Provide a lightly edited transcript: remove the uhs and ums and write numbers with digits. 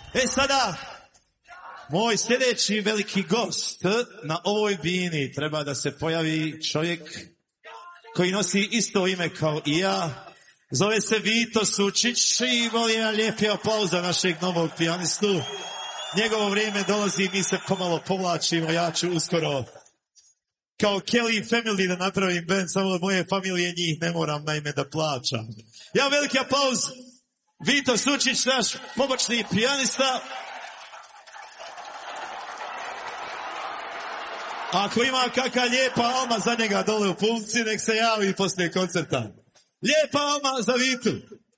Sada, moj sljedeći veliki gost na ovoj bini treba da se pojavi čovjek koji nosi isto ime kao i ja. Zove se Vito Sučić i molim jedan lijepi aplauz za našeg novog pijanistu. Njegovo vrijeme dolazi, mi se pomalo povlačimo, ja ću uskoro kao Kelly Family da napravim band, samo od moje familije njih ne moram naime da plaćam. Ja veliki aplauz, Vito Sučić, naš pomoćni pijanista. Ako ima kakva lijepa alma za njega dole u publici, nek se javi poslije koncerta. Lijepa alma za Vitu.